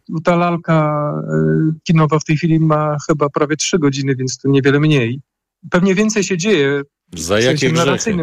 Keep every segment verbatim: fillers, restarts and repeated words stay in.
ta lalka kinowa w tej chwili ma chyba prawie trzy godziny, więc to niewiele mniej. Pewnie więcej się dzieje. Za jakie grzechy?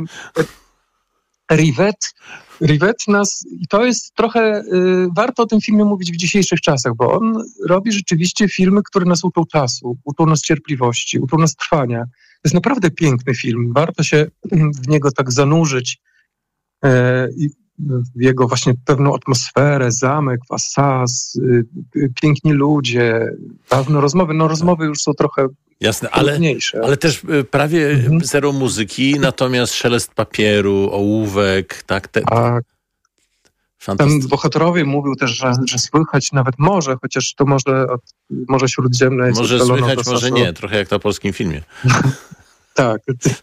Rivet, Rivet nas, i to jest trochę, y, warto o tym filmie mówić w dzisiejszych czasach, bo on robi rzeczywiście filmy, które nas uczą czasu, uczą nas cierpliwości, uczą nas trwania. To jest naprawdę piękny film, warto się w niego tak zanurzyć y, i w jego właśnie pewną atmosferę, zamek, Assas, y, y, piękni ludzie, dawne rozmowy, no rozmowy już są trochę jasne, ale, ale też prawie mhm. zero muzyki, natomiast szelest papieru, ołówek, tak? Te, tak. Ten bohaterowie mówił też, że, że słychać nawet morze, chociaż to może od Morze Śródziemne jest może słychać, może nie, trochę jak na polskim filmie. Tak.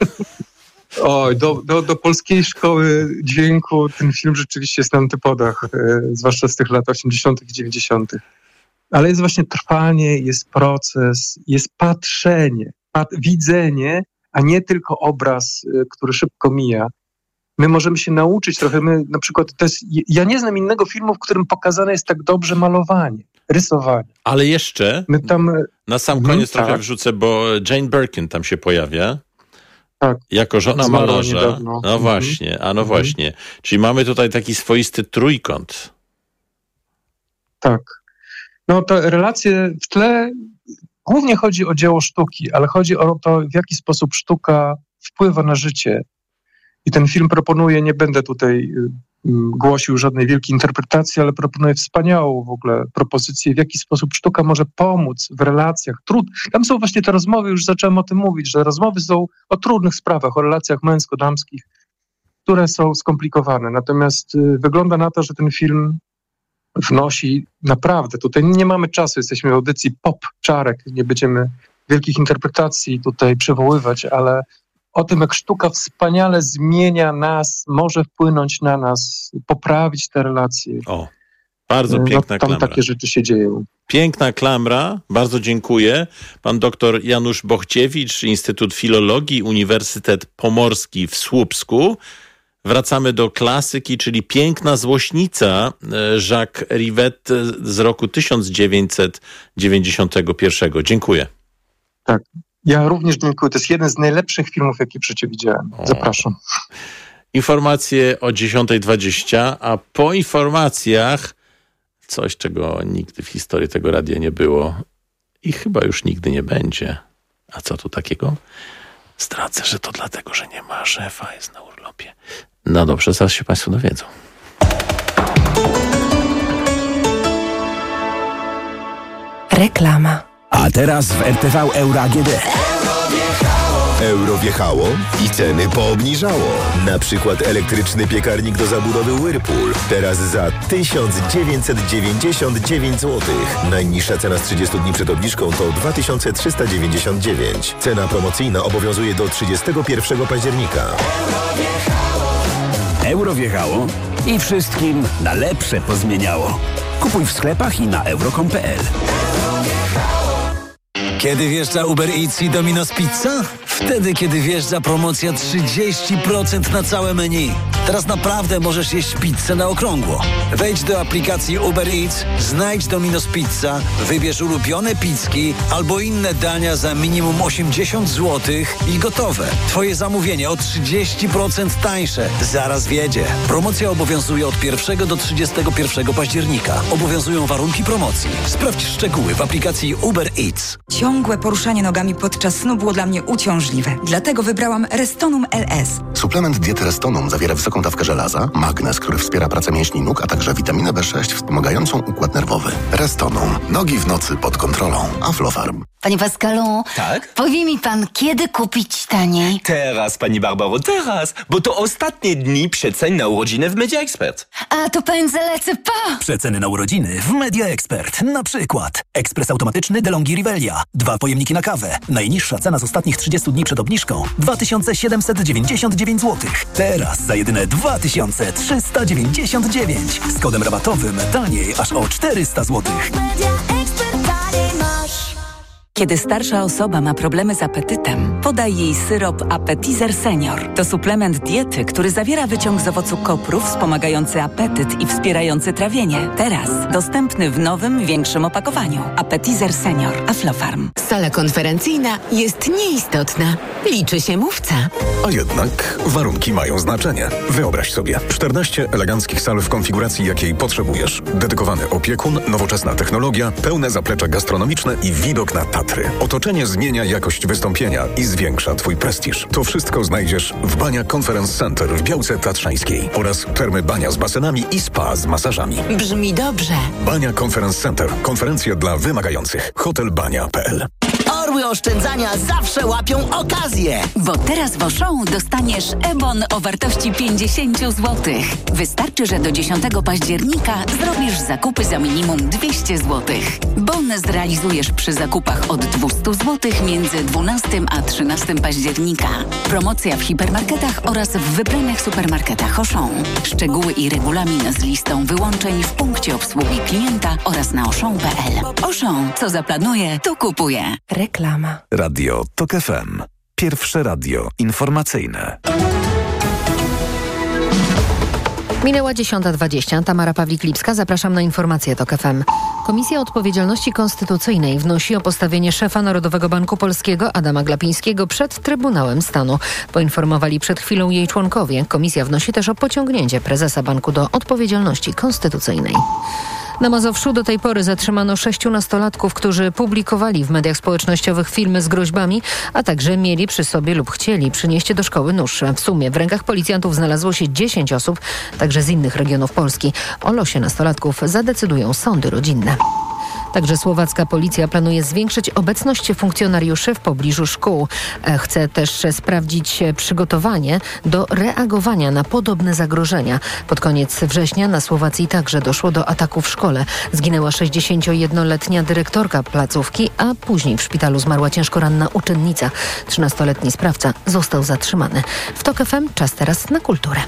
Oj, do, do, do polskiej szkoły dźwięku ten film rzeczywiście jest na antypodach, e, zwłaszcza z tych lat osiemdziesiątych i dziewięćdziesiątych. Ale jest właśnie trwanie, jest proces, jest patrzenie, pat- widzenie, a nie tylko obraz, y, który szybko mija. My możemy się nauczyć trochę, my na przykład, to jest, ja nie znam innego filmu, w którym pokazane jest tak dobrze malowanie, rysowanie. Ale jeszcze my tam, na sam koniec hmm, trochę tak. wrzucę, bo Jane Birkin tam się pojawia. Tak. Jako żona malarza. Niedawno. No właśnie, a no mhm. właśnie. Czyli mamy tutaj taki swoisty trójkąt. Tak. No te relacje w tle, głównie chodzi o dzieło sztuki, ale chodzi o to, w jaki sposób sztuka wpływa na życie. I ten film proponuje, nie będę tutaj głosił żadnej wielkiej interpretacji, ale proponuje wspaniałą w ogóle propozycję, w jaki sposób sztuka może pomóc w relacjach. Trud... Tam są właśnie te rozmowy, już zacząłem o tym mówić, że rozmowy są o trudnych sprawach, o relacjach męsko-damskich, które są skomplikowane. Natomiast y, wygląda na to, że ten film wnosi naprawdę, tutaj nie mamy czasu, jesteśmy w audycji pop, czarek, nie będziemy wielkich interpretacji tutaj przywoływać, ale o tym, jak sztuka wspaniale zmienia nas, może wpłynąć na nas, poprawić te relacje. O, bardzo piękna no, tam klamra. Takie rzeczy się dzieją. Piękna klamra, bardzo dziękuję. Pan doktor Janusz Bochciewicz, Instytut Filologii, Uniwersytet Pomorski w Słupsku. Wracamy do klasyki, czyli Piękna Złośnica Jacques Rivet z roku tysiąc dziewięćset dziewięćdziesiątego pierwszego. Dziękuję. Tak, ja również dziękuję. To jest jeden z najlepszych filmów, jaki w życiu widziałem. Zapraszam. O. Informacje o dziesiąta dwadzieścia, a po informacjach coś, czego nigdy w historii tego radia nie było i chyba już nigdy nie będzie. A co tu takiego? Zdradzę, że to dlatego, że nie ma szefa, jest na urlopie. No dobrze, zaraz się Państwo dowiedzą. Reklama. A teraz w R T V Euro A G D. Euro wjechało i ceny poobniżało. Na przykład elektryczny piekarnik do zabudowy Whirlpool. Teraz za tysiąc dziewięćset dziewięćdziesiąt dziewięć złotych. Najniższa cena z trzydziestu dni przed obniżką to dwa tysiące trzysta dziewięćdziesiąt dziewięć. Cena promocyjna obowiązuje do trzydziestego pierwszego października. Euro wjechało i wszystkim na lepsze pozmieniało. Kupuj w sklepach i na euro kropka com kropka p l. Kiedy wjeżdża Uber Eats i Domino's Pizza? Wtedy, kiedy wjeżdża promocja trzydzieści procent na całe menu. Teraz naprawdę możesz jeść pizzę na okrągło. Wejdź do aplikacji Uber Eats, znajdź Domino's Pizza, wybierz ulubione pizzki albo inne dania za minimum osiemdziesiąt złotych i gotowe. Twoje zamówienie o trzydzieści procent tańsze. Zaraz wjedzie. Promocja obowiązuje od pierwszego do trzydziestego pierwszego października. Obowiązują warunki promocji. Sprawdź szczegóły w aplikacji Uber Eats. Ciągłe poruszanie nogami podczas snu było dla mnie uciążliwe. Dlatego wybrałam Restonum L S. Suplement diety Restonum zawiera wysoką dawkę żelaza, magnez, który wspiera pracę mięśni nóg, a także witaminę B sześć wspomagającą układ nerwowy. Restonum. Nogi w nocy pod kontrolą. Aflofarm. Panie Pascalu, tak? Powie mi pan, kiedy kupić taniej? Teraz, pani Barbaro, teraz, bo to ostatnie dni przecen na urodziny w Media Expert. A to pędzę lecę pa! Przeceny na urodziny w Media Expert. Na przykład ekspres automatyczny DeLonghi Rivelia. Dwa pojemniki na kawę. Najniższa cena z ostatnich trzydziestu dni przed obniżką dwa tysiące siedemset dziewięćdziesiąt dziewięć złotych. Teraz za jedyne dwa tysiące trzysta dziewięćdziesiąt dziewięć. Z kodem rabatowym taniej aż o czterysta złotych. Kiedy starsza osoba ma problemy z apetytem, podaj jej syrop Appetizer Senior. To suplement diety, który zawiera wyciąg z owocu kopru wspomagający apetyt i wspierający trawienie. Teraz dostępny w nowym, większym opakowaniu. Appetizer Senior. Aflofarm. Sala konferencyjna jest nieistotna. Liczy się mówca. A jednak warunki mają znaczenie. Wyobraź sobie czternaście eleganckich sal w konfiguracji, jakiej potrzebujesz. Dedykowany opiekun, nowoczesna technologia, pełne zaplecze gastronomiczne i widok na Tatry. Otoczenie zmienia jakość wystąpienia i zwiększa Twój prestiż. To wszystko znajdziesz w Bania Conference Center w Białce Tatrzańskiej oraz termy Bania z basenami i spa z masażami. Brzmi dobrze. Bania Conference Center. Konferencje dla wymagających. hotel bania kropka p l. Orły oszczędzania zawsze łapią okazję. Bo teraz w Auchan dostaniesz e-bon o wartości pięćdziesiąt złotych. Wystarczy, że do dziesiątego października zrobisz zakupy za minimum dwieście złotych. Bon zrealizujesz przy zakupach od dwieście złotych między dwunastego a trzynastego października. Promocja w hipermarketach oraz w wybranych supermarketach Auchan. Szczegóły i regulamin z listą wyłączeń w punkcie obsługi klienta oraz na auchan kropka p l. Auchan, co zaplanuje, to kupuje. Reklama. Radio TOK F M. Pierwsze radio informacyjne. Minęła dziesiąta dwadzieścia. Tamara Pawlik-Lipska. Zapraszam na informacje TOK F M. Komisja Odpowiedzialności Konstytucyjnej wnosi o postawienie szefa Narodowego Banku Polskiego Adama Glapińskiego przed Trybunałem Stanu. Poinformowali przed chwilą jej członkowie. Komisja wnosi też o pociągnięcie prezesa banku do odpowiedzialności konstytucyjnej. Na Mazowszu do tej pory zatrzymano sześciu nastolatków, którzy publikowali w mediach społecznościowych filmy z groźbami, a także mieli przy sobie lub chcieli przynieść do szkoły nóż. W sumie w rękach policjantów znalazło się dziesięć osób, także z innych regionów Polski. O losie nastolatków zadecydują sądy rodzinne. Także słowacka policja planuje zwiększyć obecność funkcjonariuszy w pobliżu szkół. Chce też sprawdzić przygotowanie do reagowania na podobne zagrożenia. Pod koniec września na Słowacji także doszło do ataku w szkole. Zginęła sześćdziesięciojednoletnia dyrektorka placówki, a później w szpitalu zmarła ciężko ranna uczennica. trzynastoletni sprawca został zatrzymany. W TOK F M czas teraz na kulturę.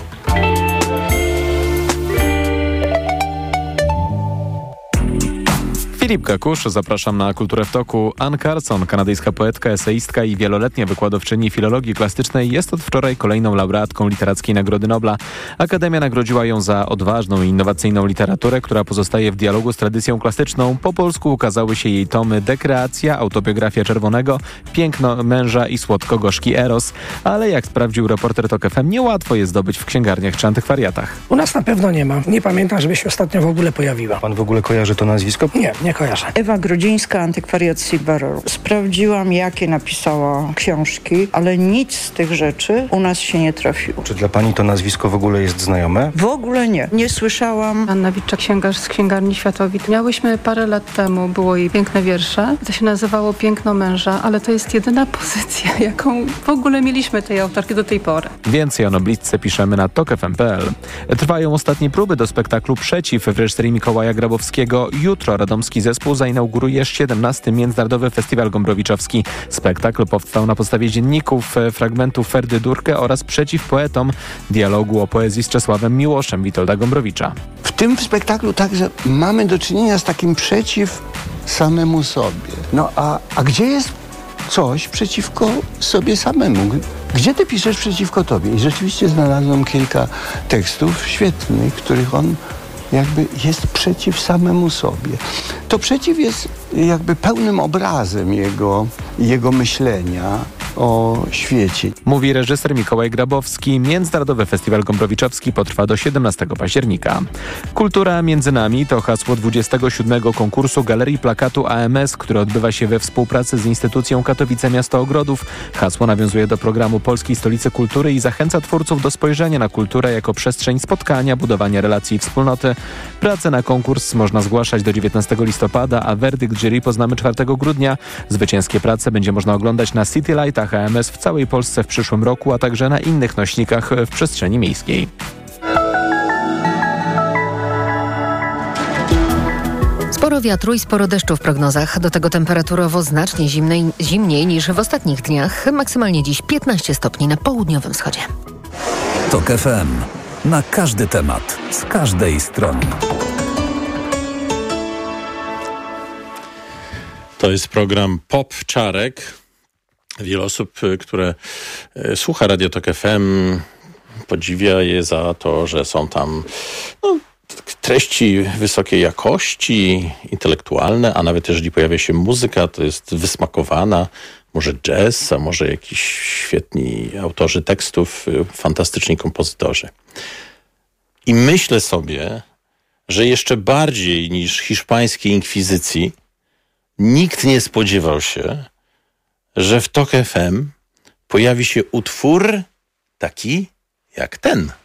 Filip Kakusz, zapraszam na Kulturę w toku. Ann Carson, kanadyjska poetka, eseistka i wieloletnia wykładowczyni filologii klasycznej, jest od wczoraj kolejną laureatką Literackiej Nagrody Nobla. Akademia nagrodziła ją za odważną i innowacyjną literaturę, która pozostaje w dialogu z tradycją klasyczną. Po polsku ukazały się jej tomy Dekreacja, Autobiografia Czerwonego, Piękno męża i Słodko-gorzki Eros. Ale jak sprawdził reporter TOK F M, niełatwo jest zdobyć w księgarniach czy antykwariatach. U nas na pewno nie ma. Nie pamiętam, żeby się ostatnio w ogóle pojawiła. Pan w ogóle kojarzy to nazwisko? Nie, nie kojarzę. Ewa Grodzińska, Antykwariat Silver. Sprawdziłam, jakie napisała książki, ale nic z tych rzeczy u nas się nie trafiło. Czy dla pani to nazwisko w ogóle jest znajome? W ogóle nie. Nie słyszałam. Anna Witczak, księgarz z Księgarni Światowit. Miałyśmy parę lat temu, było jej piękne wiersze. To się nazywało Piękno męża, ale to jest jedyna pozycja, jaką w ogóle mieliśmy tej autorki do tej pory. Więcej o noblistce piszemy na tok f m kropka p l. Trwają ostatnie próby do spektaklu Przeciw w reżyserii Mikołaja Grabowskiego. Jutro radomski zespół zainauguruje siedemnasty Międzynarodowy Festiwal Gombrowiczowski. Spektakl powstał na podstawie dzienników, fragmentów Ferdy Durkę oraz Przeciw poetom, dialogu o poezji z Czesławem Miłoszem Witolda Gombrowicza. W tym spektaklu także mamy do czynienia z takim przeciw samemu sobie. No a, a gdzie jest coś przeciwko sobie samemu? Gdzie ty piszesz przeciwko tobie? I rzeczywiście znalazłem kilka tekstów świetnych, w których on jakby jest przeciw samemu sobie. To przeciw jest jakby pełnym obrazem jego, jego myślenia o świecie. Mówi reżyser Mikołaj Grabowski. Międzynarodowy Festiwal Gombrowiczowski potrwa do siedemnastego października. Kultura między nami to hasło dwudziestego siódmego konkursu Galerii Plakatu A M S, który odbywa się we współpracy z instytucją Katowice Miasto Ogrodów. Hasło nawiązuje do programu Polskiej Stolicy Kultury i zachęca twórców do spojrzenia na kulturę jako przestrzeń spotkania, budowania relacji i wspólnoty. Pracę na konkurs można zgłaszać do dziewiętnastego listopada, a werdykt jury poznamy czwartego grudnia. Zwycięskie prace będzie można oglądać na City Lightach A M S w całej Polsce w przyszłym roku, a także na innych nośnikach w przestrzeni miejskiej. Sporo wiatru i sporo deszczu w prognozach. Do tego temperaturowo znacznie zimnej, zimniej niż w ostatnich dniach. Maksymalnie dziś piętnaście stopni na południowym wschodzie. TOK F M. Na każdy temat, z każdej strony. To jest program Pop Czarek. Wiele osób, które słucha Radio Tok F M, podziwia je za to, że są tam no, treści wysokiej jakości, intelektualne, a nawet jeżeli pojawia się muzyka, to jest wysmakowana, może jazz, a może jakiś świetni autorzy tekstów, fantastyczni kompozytorzy. I myślę sobie, że jeszcze bardziej niż hiszpańskiej inkwizycji nikt nie spodziewał się, że w Tok F M pojawi się utwór taki jak ten.